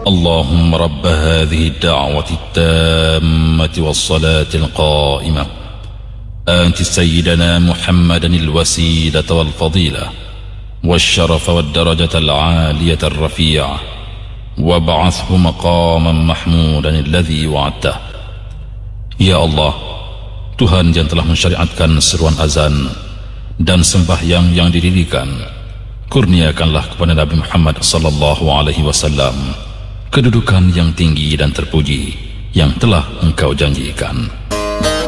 اللهم رب هذه الدعوة التامة والصلاة القائمة آت سيدنا محمدا الوسيلة والفضيلة والشرف والدرجة العالية الرفيعة وابعثه مقاما محمودا الذي وعدته. Ya Allah, Tuhan yang telah mensyariatkan seruan azan dan sembahyang yang didirikan, kurniakanlah kepada Nabi Muhammad sallallahu alaihi wasallam kedudukan yang tinggi dan terpuji yang telah Engkau janjikan.